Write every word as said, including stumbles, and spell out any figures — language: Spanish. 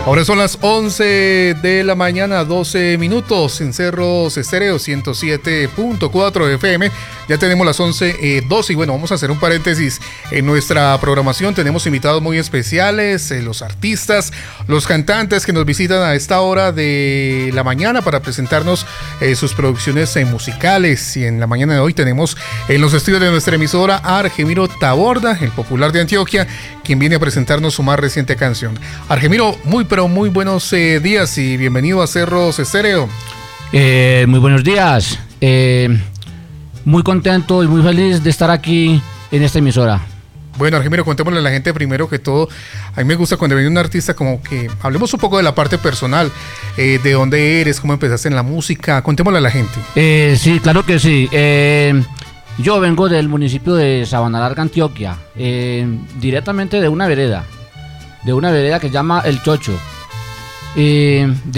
Ahora son las once de la mañana, doce minutos en Cerros Estéreo ciento siete punto cuatro F M. Ya tenemos las once doce y bueno, vamos a hacer un paréntesis en nuestra programación. Tenemos invitados muy especiales, eh, los artistas, los cantantes que nos visitan a esta hora de la mañana para presentarnos eh, sus producciones eh, musicales. Y en la mañana de hoy tenemos en los estudios de nuestra emisora a Argemiro Taborda, el popular de Antioquia, quien viene a presentarnos su más reciente canción. Argemiro, muy pero muy buenos eh, días y bienvenido a Cerros Estéreo. Eh, muy buenos días. Eh, muy contento y muy feliz de estar aquí en esta emisora. Bueno, Argemiro, contémosle a la gente primero que todo. A mí me gusta cuando viene un artista como que hablemos un poco de la parte personal, eh, de dónde eres, cómo empezaste en la música. Contémosle a la gente. Eh, sí, claro que sí. Eh, yo vengo del municipio de Sabana Larga, Antioquia, eh, directamente de una vereda, de una vereda que se llama El Chocho. Eh,